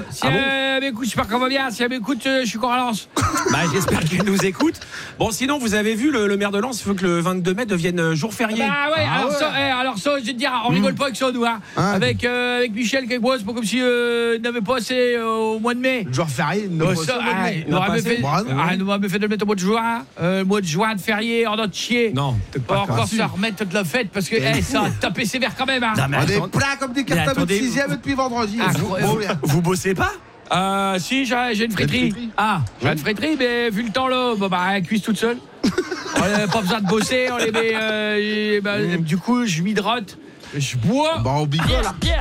Si elle m'écoute, j'espère qu'on va bien. Si elle m'écoute, je suis encore à Lens. Bah, j'espère qu'elle nous écoute. Bon, sinon, vous avez vu, le maire de Lens, il veut que le 22 mai devienne jour férié. Bah ouais, alors ça, je vais te dire, on rigole pas avec ça, nous, hein. Avec Michel, c'est pas comme si n'avait pas assez au mois de mai. Le jour férié, nous aurait fait de le mettre au mois de juin. Le mois de juin de férié, on a de chier. Non, peut-être pas. Encore se remettre de la fête parce que ça a tapé sévère quand même. Hein. On est plein comme des cartables de 6e depuis vendredi. Vous bossez pas? Si, j'ai une friterie. J'ai une friterie, mais vu le temps là, elle cuise toute seule. On n'a pas besoin de bosser, on les met. Du coup, je m'hydrate, je bois. On bigole.